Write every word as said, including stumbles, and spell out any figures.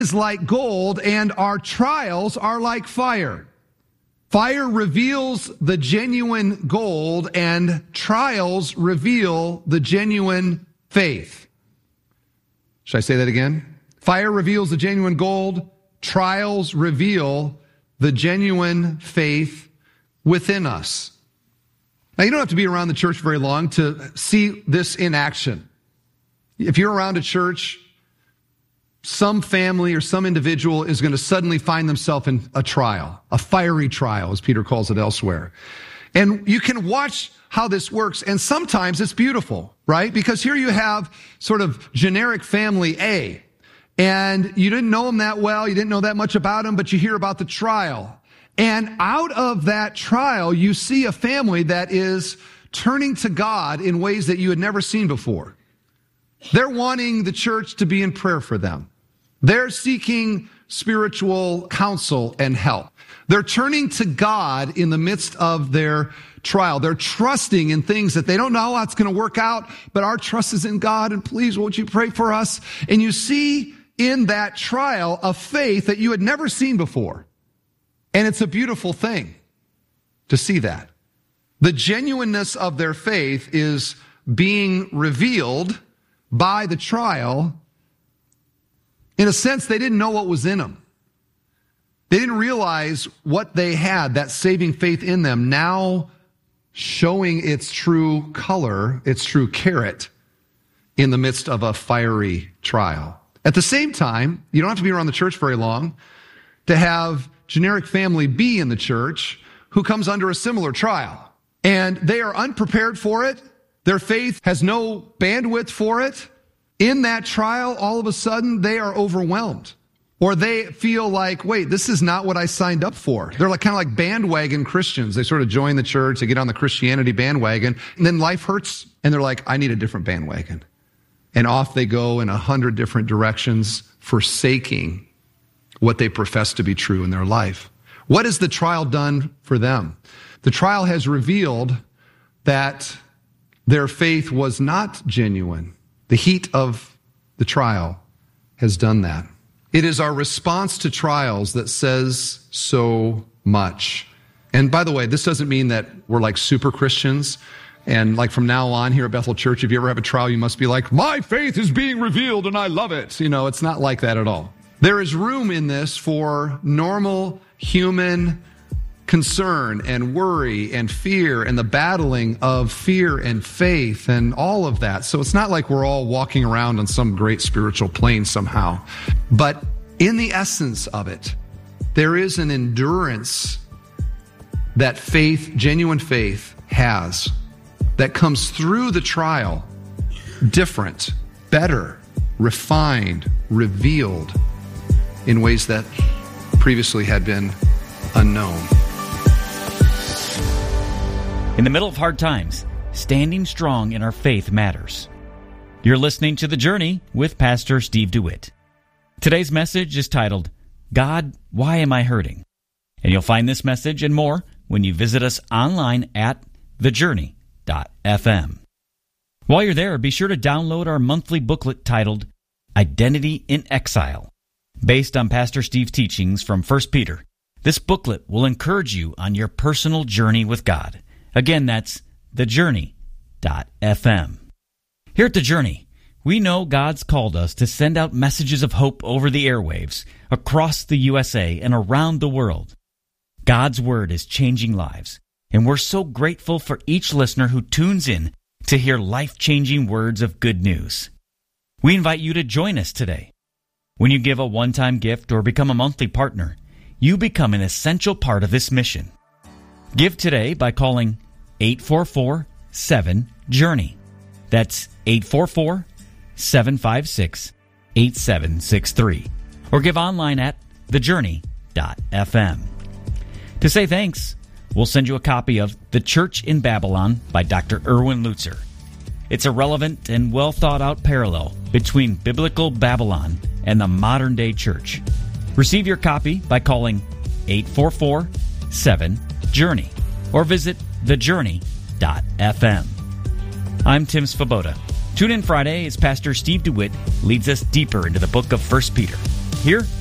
is like gold, and our trials are like fire. Fire reveals the genuine gold, and trials reveal the genuine faith. Should I say that again? Fire reveals the genuine gold. Trials reveal the genuine faith within us. Now, you don't have to be around the church very long to see this in action. If you're around a church, some family or some individual is going to suddenly find themselves in a trial, a fiery trial, as Peter calls it elsewhere. And you can watch how this works, and sometimes it's beautiful, right? Because here you have sort of generic family A, and you didn't know them that well, you didn't know that much about them, but you hear about the trial. And out of that trial, you see a family that is turning to God in ways that you had never seen before. They're wanting the church to be in prayer for them. They're seeking spiritual counsel and help. They're turning to God in the midst of their trial. They're trusting in things that they don't know how it's going to work out, but our trust is in God, and please, won't you pray for us? And you see in that trial a faith that you had never seen before. And it's a beautiful thing to see that. The genuineness of their faith is being revealed by the trial. In a sense, they didn't know what was in them. They didn't realize what they had, that saving faith in them, now showing its true color, its true carrot, in the midst of a fiery trial. At the same time, you don't have to be around the church very long to have generic family B in the church who comes under a similar trial. And they are unprepared for it. Their faith has no bandwidth for it. In that trial, all of a sudden, they are overwhelmed. Or they feel like, wait, this is not what I signed up for. They're like kind of like bandwagon Christians. They sort of join the church, they get on the Christianity bandwagon, and then life hurts, and they're like, I need a different bandwagon. And off they go in a hundred different directions, forsaking what they profess to be true in their life. What has the trial done for them? The trial has revealed that their faith was not genuine. The heat of the trial has done that. It is our response to trials that says so much. And by the way, this doesn't mean that we're like super Christians. And like from now on here at Bethel Church, if you ever have a trial, you must be like, my faith is being revealed and I love it. You know, it's not like that at all. There is room in this for normal human concern and worry and fear and the battling of fear and faith and all of that. So it's not like we're all walking around on some great spiritual plane somehow. But in the essence of it, there is an endurance that faith, genuine faith, has that comes through the trial, different, better, refined, revealed in ways that previously had been unknown. In the middle of hard times, standing strong in our faith matters. You're listening to The Journey with Pastor Steve DeWitt. Today's message is titled, God, Why Am I Hurting? And you'll find this message and more when you visit us online at the journey dot f m. While you're there, be sure to download our monthly booklet titled Identity in Exile. Based on Pastor Steve's teachings from First Peter, this booklet will encourage you on your personal journey with God. Again, that's the journey dot f m. Here at The Journey, we know God's called us to send out messages of hope over the airwaves, across the U S A and around the world. God's Word is changing lives, and we're so grateful for each listener who tunes in to hear life-changing words of good news. We invite you to join us today. When you give a one-time gift or become a monthly partner, you become an essential part of this mission. Give today by calling eight four four, seven, journey. That's eight four four, seven five six, eight seven six three. Or give online at the journey dot f m. To say thanks, we'll send you a copy of The Church in Babylon by Doctor Erwin Lutzer. It's a relevant and well-thought-out parallel between biblical Babylon and the modern-day church. Receive your copy by calling eight four four, seven, journey or visit the journey dot f m. I'm Tim Svoboda. Tune in Friday as Pastor Steve DeWitt leads us deeper into the book of First Peter. Here